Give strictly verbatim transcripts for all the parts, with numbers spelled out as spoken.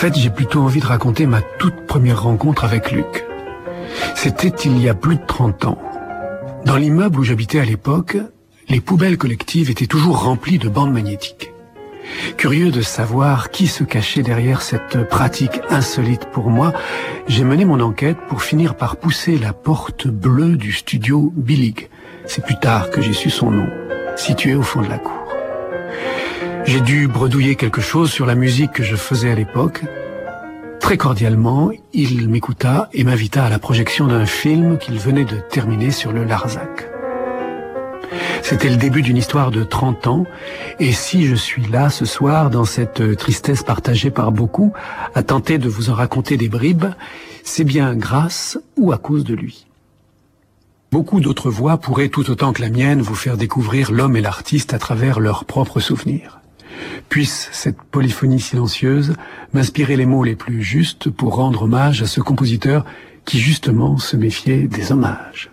fait, j'ai plutôt envie de raconter ma toute première rencontre avec Luc. C'était il y a plus de trente ans. Dans l'immeuble où j'habitais à l'époque, les poubelles collectives étaient toujours remplies de bandes magnétiques. Curieux de savoir qui se cachait derrière cette pratique insolite pour moi, j'ai mené mon enquête pour finir par pousser la porte bleue du studio Billig. C'est plus tard que j'ai su son nom, situé au fond de la cour. J'ai dû bredouiller quelque chose sur la musique que je faisais à l'époque. Très cordialement, il m'écouta et m'invita à la projection d'un film qu'il venait de terminer sur le Larzac. C'était le début d'une histoire de trente ans, et si je suis là ce soir, dans cette tristesse partagée par beaucoup, à tenter de vous en raconter des bribes, c'est bien grâce ou à cause de lui. Beaucoup d'autres voix pourraient, tout autant que la mienne, vous faire découvrir l'homme et l'artiste à travers leurs propres souvenirs. Puisse cette polyphonie silencieuse m'inspirer les mots les plus justes pour rendre hommage à ce compositeur qui justement se méfiait des hommages.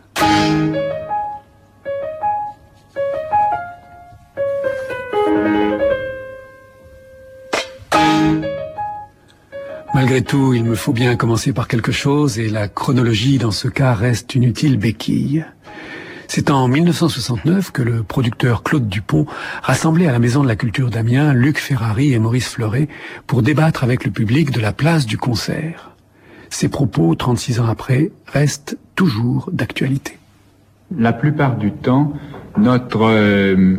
Malgré tout, il me faut bien commencer par quelque chose, et la chronologie dans ce cas reste une utile béquille. C'est en mille neuf cent soixante-neuf que le producteur Claude Dupont rassemblait à la Maison de la Culture d'Amiens Luc Ferrari et Maurice Fleuret pour débattre avec le public de la place du concert. Ces propos, trente-six ans après, restent toujours d'actualité. La plupart du temps, notre euh,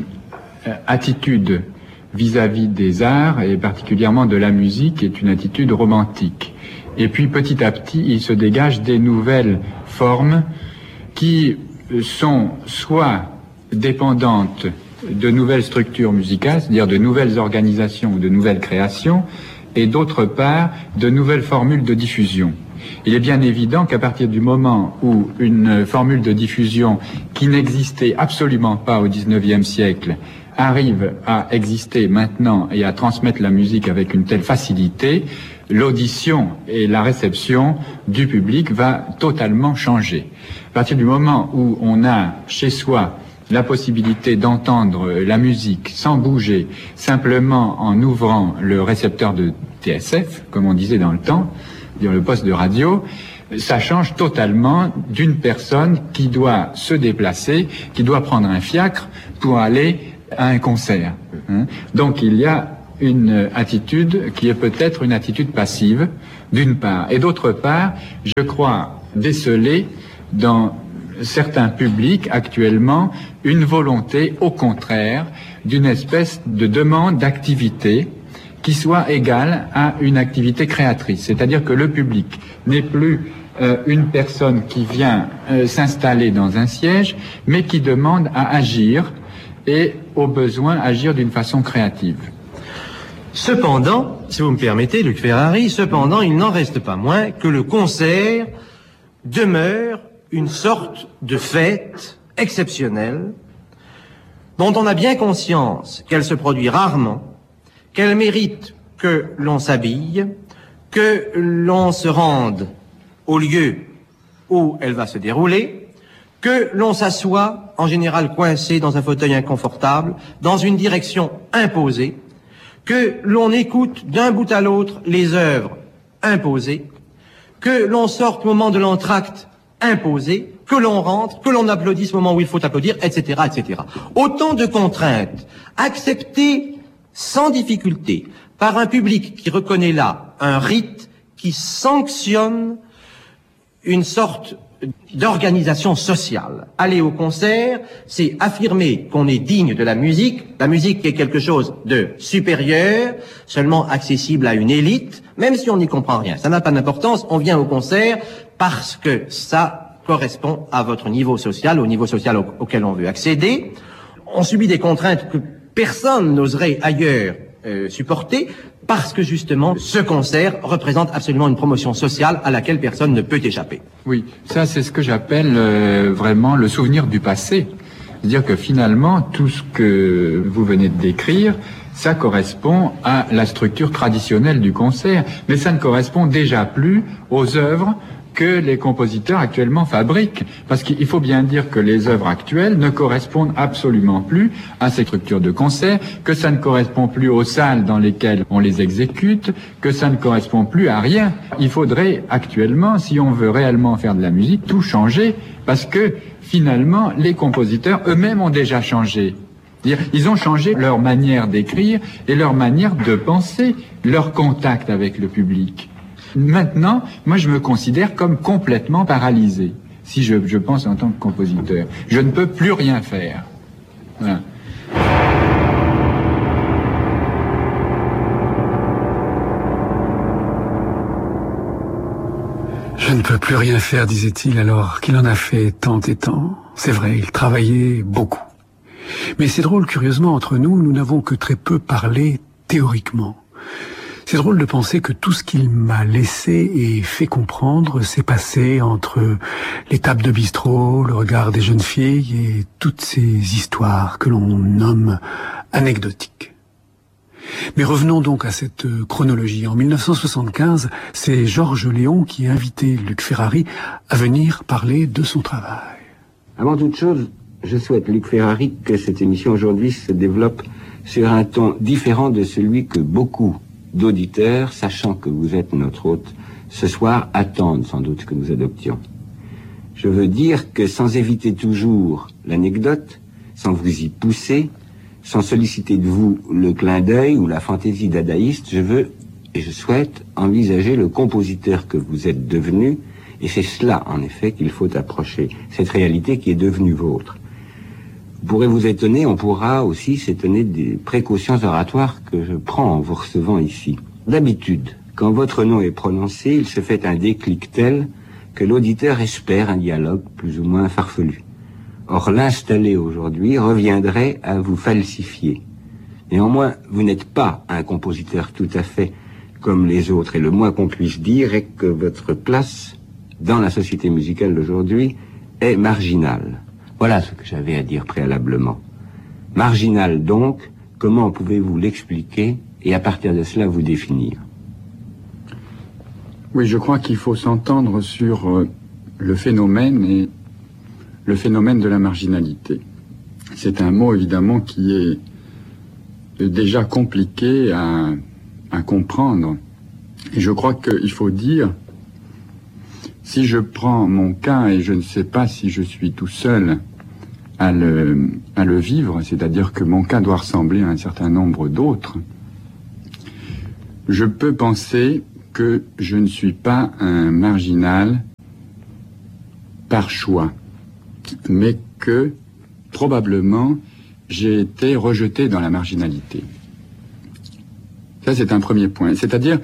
attitude vis-à-vis des arts, et particulièrement de la musique, est une attitude romantique. Et puis petit à petit, il se dégage des nouvelles formes qui sont soit dépendantes de nouvelles structures musicales, c'est-à-dire de nouvelles organisations ou de nouvelles créations, et d'autre part, de nouvelles formules de diffusion. Il est bien évident qu'à partir du moment où une formule de diffusion qui n'existait absolument pas au dix-neuvième siècle arrive à exister maintenant et à transmettre la musique avec une telle facilité, l'audition et la réception du public va totalement changer. À partir du moment où on a chez soi la possibilité d'entendre la musique sans bouger, simplement en ouvrant le récepteur de T S F, comme on disait dans le temps, dire le poste de radio, ça change totalement d'une personne qui doit se déplacer, qui doit prendre un fiacre pour aller à un concert. Hein. Donc il y a une attitude qui est peut-être une attitude passive, d'une part. Et d'autre part, je crois déceler dans certains publics actuellement une volonté, au contraire, d'une espèce de demande d'activité qui soit égale à une activité créatrice. C'est-à-dire que le public n'est plus euh, une personne qui vient euh, s'installer dans un siège, mais qui demande à agir et, au besoin, agir d'une façon créative. Cependant, si vous me permettez, Luc Ferrari, cependant, il n'en reste pas moins que le concert demeure une sorte de fête exceptionnelle dont on a bien conscience qu'elle se produit rarement, qu'elle mérite que l'on s'habille, que l'on se rende au lieu où elle va se dérouler, que l'on s'assoit, en général coincé dans un fauteuil inconfortable, dans une direction imposée, que l'on écoute d'un bout à l'autre les œuvres imposées, que l'on sorte au moment de l'entracte imposé, que l'on rentre, que l'on applaudisse au moment où il faut applaudir, et cetera, et cetera. Autant de contraintes acceptées sans difficulté par un public qui reconnaît là un rite qui sanctionne une sorte d'organisation sociale. Aller au concert, c'est affirmer qu'on est digne de la musique, la musique qui est quelque chose de supérieur, seulement accessible à une élite, même si on n'y comprend rien. Ça n'a pas d'importance, on vient au concert parce que ça correspond à votre niveau social, au niveau social au- auquel on veut accéder. On subit des contraintes que personne n'oserait ailleurs euh, supporter, parce que justement, ce concert représente absolument une promotion sociale à laquelle personne ne peut échapper. Oui, ça c'est ce que j'appelle euh, vraiment le souvenir du passé. C'est-à-dire que finalement, tout ce que vous venez de décrire, ça correspond à la structure traditionnelle du concert, mais ça ne correspond déjà plus aux œuvres que les compositeurs actuellement fabriquent. Parce qu'il faut bien dire que les œuvres actuelles ne correspondent absolument plus à ces structures de concert, que ça ne correspond plus aux salles dans lesquelles on les exécute, que ça ne correspond plus à rien. Il faudrait actuellement, si on veut réellement faire de la musique, tout changer, parce que finalement, les compositeurs eux-mêmes ont déjà changé. Ils ont changé leur manière d'écrire et leur manière de penser, leur contact avec le public. Maintenant, moi je me considère comme complètement paralysé, si je, je pense en tant que compositeur. Je ne peux plus rien faire. Voilà. Je ne peux plus rien faire, disait-il, alors qu'il en a fait tant et tant. C'est vrai, il travaillait beaucoup. Mais c'est drôle, curieusement, entre nous, nous n'avons que très peu parlé théoriquement. C'est drôle de penser que tout ce qu'il m'a laissé et fait comprendre s'est passé entre les tables de bistrot, le regard des jeunes filles et toutes ces histoires que l'on nomme anecdotiques. Mais revenons donc à cette chronologie. En mille neuf cent soixante-quinze, c'est Georges Léon qui a invité Luc Ferrari à venir parler de son travail. Avant toute chose, je souhaite, Luc Ferrari, que cette émission aujourd'hui se développe sur un ton différent de celui que beaucoup d'auditeurs, sachant que vous êtes notre hôte, ce soir attendent sans doute que nous adoptions. Je veux dire que sans éviter toujours l'anecdote, sans vous y pousser, sans solliciter de vous le clin d'œil ou la fantaisie dadaïste, je veux et je souhaite envisager le compositeur que vous êtes devenu, et c'est cela, en effet, qu'il faut approcher, cette réalité qui est devenue vôtre. Vous pourrez vous étonner, on pourra aussi s'étonner des précautions oratoires que je prends en vous recevant ici. D'habitude, quand votre nom est prononcé, il se fait un déclic tel que l'auditeur espère un dialogue plus ou moins farfelu. Or, l'installer aujourd'hui reviendrait à vous falsifier. Néanmoins, vous n'êtes pas un compositeur tout à fait comme les autres, et le moins qu'on puisse dire est que votre place dans la société musicale d'aujourd'hui est marginale. Voilà ce que j'avais à dire préalablement. Marginal donc, comment pouvez-vous l'expliquer et à partir de cela vous définir? Oui, je crois qu'il faut s'entendre sur euh, le phénomène et le phénomène de la marginalité. C'est un mot évidemment qui est déjà compliqué à, à comprendre. Et je crois qu'il faut dire, si je prends mon cas, et je ne sais pas si je suis tout seul à le, à le vivre, c'est-à-dire que mon cas doit ressembler à un certain nombre d'autres, je peux penser que je ne suis pas un marginal par choix, mais que probablement j'ai été rejeté dans la marginalité. Ça, c'est un premier point. C'est-à-dire,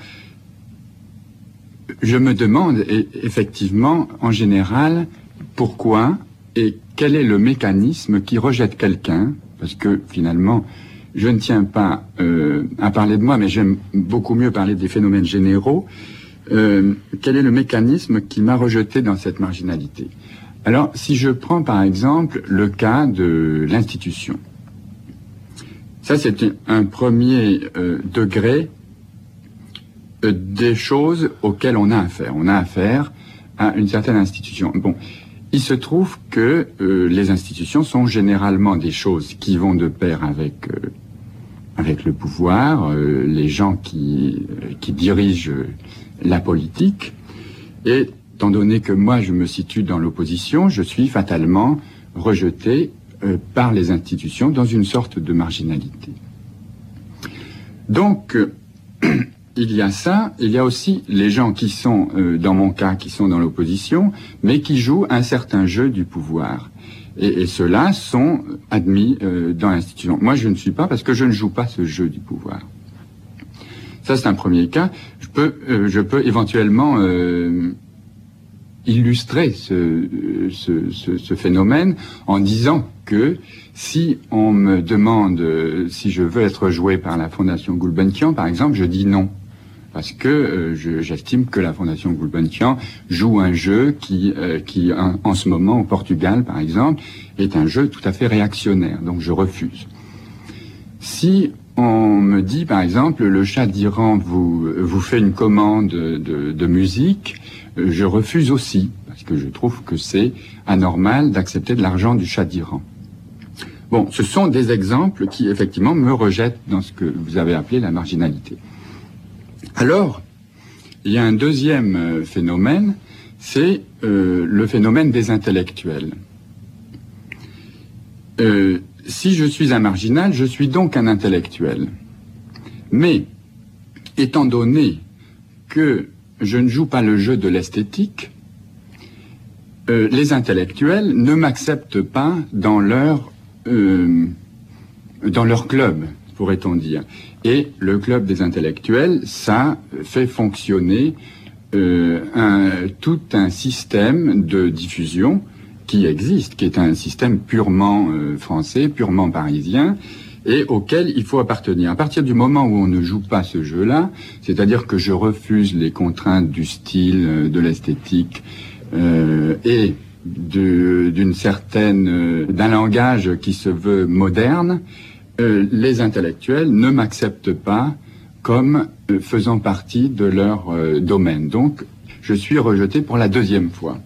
je me demande et, effectivement, en général, pourquoi et quel est le mécanisme qui rejette quelqu'un, parce que finalement, je ne tiens pas euh, à parler de moi, mais j'aime beaucoup mieux parler des phénomènes généraux. Euh, quel est le mécanisme qui m'a rejeté dans cette marginalité? Alors, si je prends par exemple le cas de l'institution, ça c'est un premier euh, degré euh, des choses auxquelles on a affaire. On a affaire à une certaine institution. Bon. Il se trouve que euh, les institutions sont généralement des choses qui vont de pair avec euh, avec le pouvoir, euh, les gens qui euh, qui dirigent la politique. Et étant donné que moi je me situe dans l'opposition, je suis fatalement rejeté euh, par les institutions dans une sorte de marginalité. Donc euh, il y a ça, il y a aussi les gens qui sont, euh, dans mon cas, qui sont dans l'opposition, mais qui jouent un certain jeu du pouvoir. Et, et ceux-là sont admis euh, dans l'institution. Moi, je ne suis pas, parce que je ne joue pas ce jeu du pouvoir. Ça, c'est un premier cas. Je peux, euh, je peux éventuellement euh, illustrer ce, ce, ce, ce phénomène en disant que si on me demande euh, si je veux être joué par la Fondation Gulbenkian, par exemple, je dis non. Parce que euh, je, j'estime que la Fondation Gulbenkian joue un jeu qui, euh, qui en, en ce moment, au Portugal, par exemple, est un jeu tout à fait réactionnaire. Donc je refuse. Si on me dit, par exemple, le Shah d'Iran vous, vous fait une commande de, de musique, je refuse aussi, parce que je trouve que c'est anormal d'accepter de l'argent du Shah d'Iran. Bon, ce sont des exemples qui, effectivement, me rejettent dans ce que vous avez appelé la marginalité. Alors, il y a un deuxième phénomène, c'est euh, le phénomène des intellectuels. Euh, si je suis un marginal, je suis donc un intellectuel. Mais, étant donné que je ne joue pas le jeu de l'esthétique, euh, les intellectuels ne m'acceptent pas dans leur, euh, dans leur club, pourrait-on dire. Et le club des intellectuels, ça fait fonctionner euh, un, tout un système de diffusion qui existe, qui est un système purement euh, français, purement parisien, et auquel il faut appartenir. À partir du moment où on ne joue pas ce jeu-là, c'est-à-dire que je refuse les contraintes du style, de l'esthétique, euh, et de, d'une certaine, euh, d'un langage qui se veut moderne, euh, les intellectuels ne m'acceptent pas comme euh, faisant partie de leur euh, domaine. Donc, je suis rejeté pour la deuxième fois.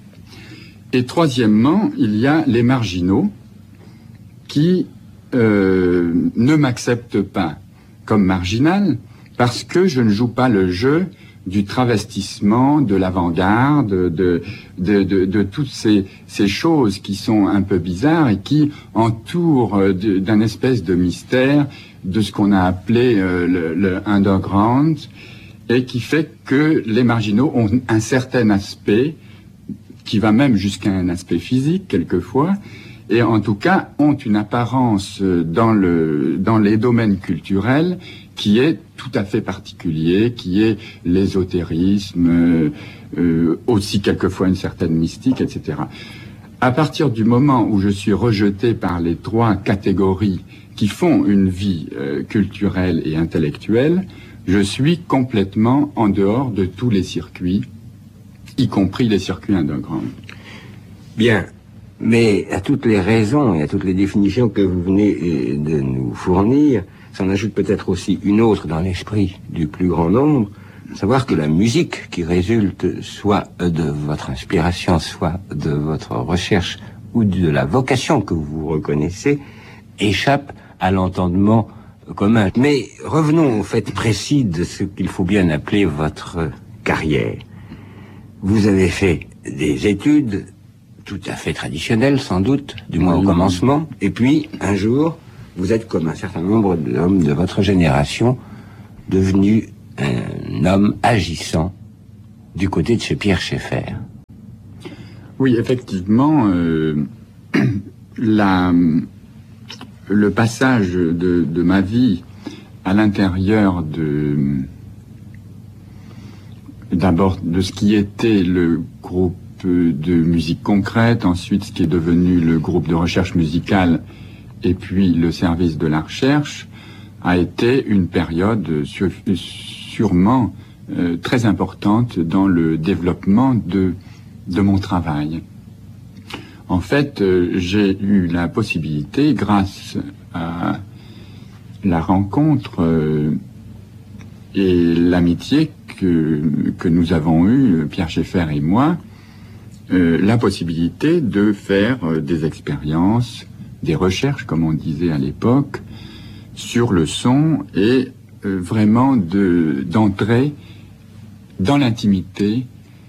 Et troisièmement, il y a les marginaux qui euh, ne m'acceptent pas comme marginal parce que je ne joue pas le jeu du travestissement, de l'avant-garde, de, de, de, de toutes ces, ces choses qui sont un peu bizarres et qui entourent d'un espèce de mystère de ce qu'on a appelé euh, le, le underground et qui fait que les marginaux ont un certain aspect qui va même jusqu'à un aspect physique quelquefois, et en tout cas ont une apparence dans, le, dans les domaines culturels qui est tout à fait particulier, qui est l'ésotérisme, euh, euh, aussi quelquefois une certaine mystique, et cetera. À partir du moment où je suis rejeté par les trois catégories qui font une vie euh, culturelle et intellectuelle, je suis complètement en dehors de tous les circuits, y compris les circuits underground. Bien, mais à toutes les raisons et à toutes les définitions que vous venez de nous fournir, s'en ajoute peut-être aussi une autre dans l'esprit du plus grand nombre, savoir que la musique qui résulte soit de votre inspiration, soit de votre recherche ou de la vocation que vous reconnaissez, échappe à l'entendement commun. Mais revenons au fait précis de ce qu'il faut bien appeler votre carrière. Vous avez fait des études tout à fait traditionnelles, sans doute, du moins au commencement, et puis, un jour, vous êtes comme un certain nombre d'hommes de votre génération, devenu un homme agissant du côté de chez Pierre Schaeffer. Oui, effectivement, euh, la, le passage de, de ma vie à l'intérieur de... D'abord de ce qui était le groupe de musique concrète, ensuite ce qui est devenu le groupe de recherche musicale et puis le service de la recherche, a été une période sur, sûrement euh, très importante dans le développement de, de mon travail. En fait, euh, j'ai eu la possibilité, grâce à la rencontre euh, et l'amitié que, que nous avons eue, Pierre Schaeffer et moi, euh, la possibilité de faire euh, des expériences, des recherches, comme on disait à l'époque, sur le son et euh, vraiment de, d'entrer dans l'intimité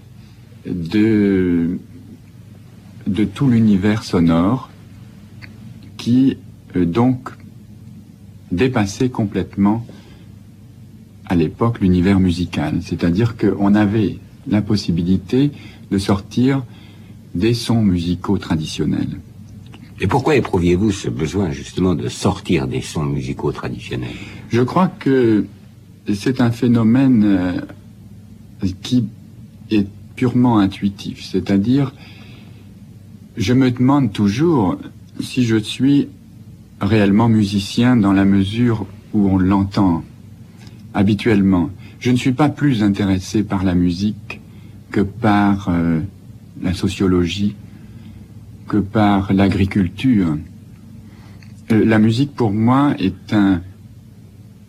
de, de tout l'univers sonore qui euh, donc dépassait complètement à l'époque l'univers musical, c'est-à-dire qu'on avait la possibilité de sortir des sons musicaux traditionnels. Et pourquoi éprouviez-vous ce besoin justement de sortir des sons musicaux traditionnels? Je crois que c'est un phénomène euh, qui est purement intuitif, c'est-à-dire je me demande toujours si je suis réellement musicien dans la mesure où on l'entend habituellement. Je ne suis pas plus intéressé par la musique que par euh, la sociologie, que par l'agriculture. Euh, la musique pour moi est un,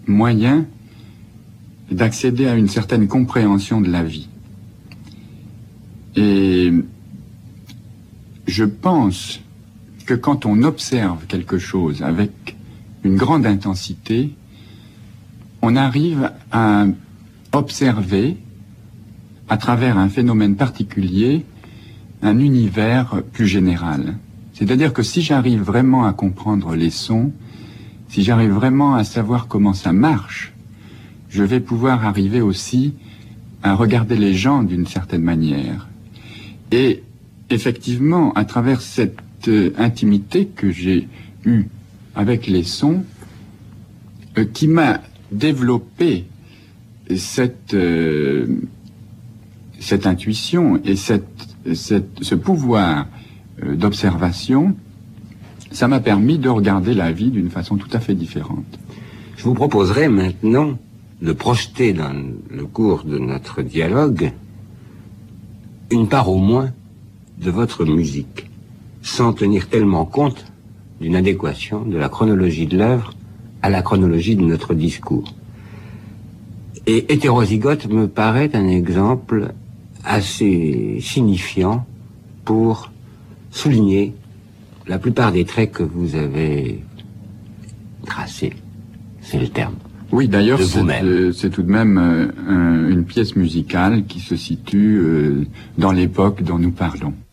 moyen d'accéder à une certaine compréhension de la vie. Et je pense que quand on observe quelque chose avec une grande intensité, on arrive à observer, à travers un phénomène particulier, un univers plus général. C'est-à-dire que si j'arrive vraiment à comprendre les sons, si j'arrive vraiment à savoir comment ça marche, je vais pouvoir arriver aussi à regarder les gens d'une certaine manière. Et effectivement, à travers cette euh, intimité que j'ai eue avec les sons, euh, qui m'a développé cette, euh, cette intuition et cette, cette, ce pouvoir euh, d'observation, ça m'a permis de regarder la vie d'une façon tout à fait différente. Je vous proposerai maintenant de projeter dans le cours de notre dialogue une part au moins de votre musique, sans tenir tellement compte d'une adéquation de la chronologie de l'œuvre à la chronologie de notre discours. Et Hétérozygote me paraît un exemple assez signifiant pour souligner la plupart des traits que vous avez tracés. C'est le terme. Oui, d'ailleurs, c'est euh, tout de même euh, un, une pièce musicale qui se situe euh, dans l'époque dont nous parlons.